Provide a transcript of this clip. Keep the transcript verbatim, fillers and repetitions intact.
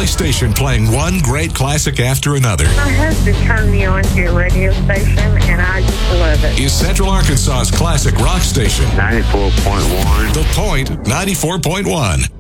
station playing one great classic after another. My husband turned me on to your radio station, and I just love it. Is Central Arkansas's classic rock station. ninety-four point one. The Point ninety-four point one.